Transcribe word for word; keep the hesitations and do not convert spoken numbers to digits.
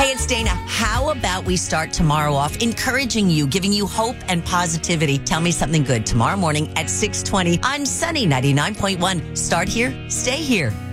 Hey, it's Dana. How about we start tomorrow off encouraging you, giving you hope and positivity? Tell me something good tomorrow morning at six twenty on Sunny ninety-nine point one. Start here, stay here.